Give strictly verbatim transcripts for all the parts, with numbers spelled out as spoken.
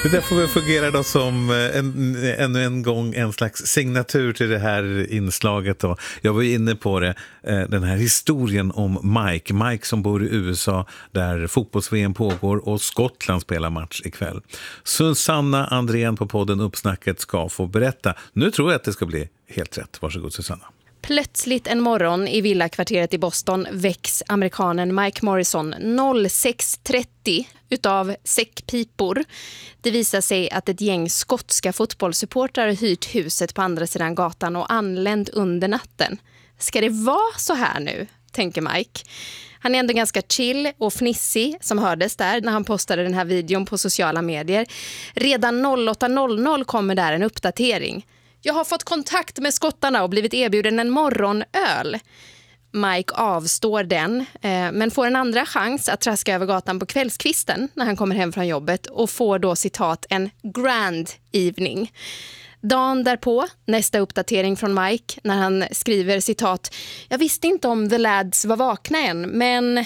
Det där får väl fungera då som en, ännu en gång en slags signatur till det här inslaget då. Jag var ju inne på det, den här historien om Mike. Mike som bor i U S A där fotbolls-V M pågår och Skottland spelar match ikväll. Susanna Andrén på podden Uppsnacket ska få berätta. Nu tror jag att det ska bli helt rätt. Varsågod Susanna. Plötsligt en morgon i villakvarteret i Boston väcks amerikanen Mike Morrison sex trettio utav säckpipor. Det visar sig att ett gäng skotska fotbollssupportrar hyrt huset på andra sidan gatan och anlänt under natten. Ska det vara så här nu, tänker Mike. Han är ändå ganska chill och fnissig som hördes där när han postade den här videon på sociala medier. Redan åtta noll noll kommer där en uppdatering. Jag har fått kontakt med skottarna och blivit erbjuden en morgonöl. Mike avstår den, eh, men får en andra chans att traska över gatan på kvällskvisten när han kommer hem från jobbet och får då citat en grand evening. Dagen därpå, nästa uppdatering från Mike när han skriver citat: jag visste inte om the lads var vakna än, men...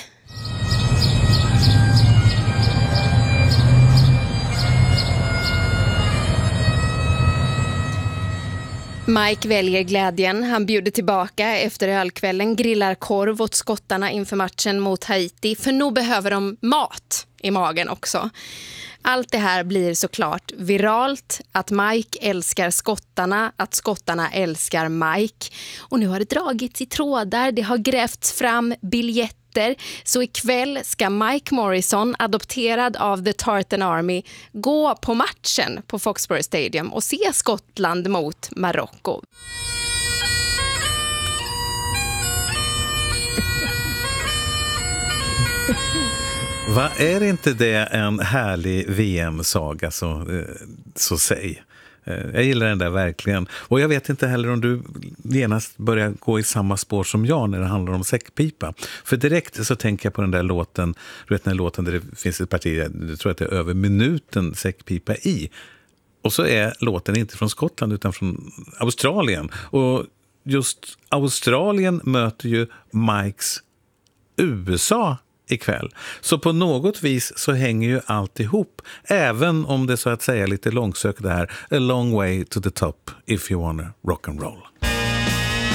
Mike väljer glädjen. Han bjuder tillbaka efter ölkvällen, grillar korv åt skottarna inför matchen mot Haiti. För nog behöver de mat i magen också. Allt det här blir såklart viralt. Att Mike älskar skottarna, att skottarna älskar Mike. Och nu har det dragits i trådar, det har grävts fram biljetter. Så ikväll ska Mike Morrison, adopterad av The Tartan Army, gå på matchen på Foxborough Stadium och se Skottland mot Marocko. Vad är inte det en härlig V M-saga så, så säg? Jag gillar den där verkligen. Och jag vet inte heller om du genast börjar gå i samma spår som jag när det handlar om säckpipa. För direkt så tänker jag på den där låten, du vet den här låten där det finns ett parti, jag tror att det är över minuten säckpipa i. Och så är låten inte från Skottland utan från Australien. Och just Australien möter ju Mikes U S A ikväll. Så på något vis så hänger ju allt ihop. Även om det så att säga lite långsökt det här. A long way to the top if you wanna rock and roll.